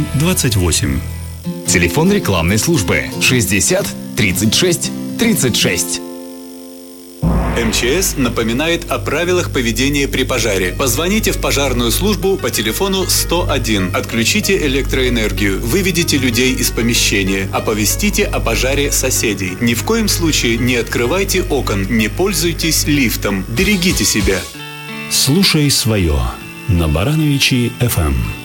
28. Телефон рекламной службы 60 36 36. МЧС напоминает о правилах поведения при пожаре. Позвоните в пожарную службу по телефону 101. Отключите электроэнергию, выведите людей из помещения, оповестите о пожаре соседей. Ни в коем случае не открывайте окон, не пользуйтесь лифтом. Берегите себя. Слушай свое на Барановичи FM.